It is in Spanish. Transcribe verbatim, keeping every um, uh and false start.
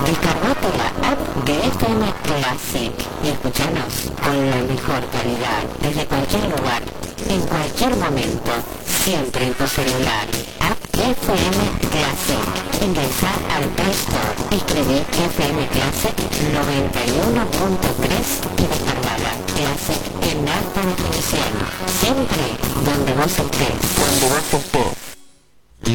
Descargate la app de F M Classic y escuchanos con la mejor calidad, desde cualquier lugar, en cualquier momento, siempre en tu celular. App F M Classic. Ingresa al Play Store, escribí F M Classic noventa y uno punto tres y descargala. Classic en alta definición. Siempre donde vos estés. Cuando vas a estar.